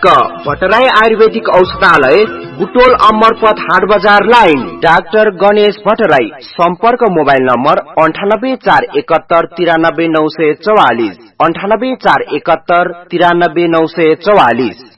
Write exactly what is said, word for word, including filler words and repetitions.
भट्टराई आयुर्वेदिक औषधालय बुटोल अमरपथ हाट बजार लाइन। डाक्टर गणेश भट्टराई। सम्पर्क मोबाइल नम्बर अन्ठानब्बे चार एकहत्तर तिरानब्बे नौ सय चौवालिस अन्ठानब्बे चार एकहत्तर तिरानब्बे नौ सय चौवालिस।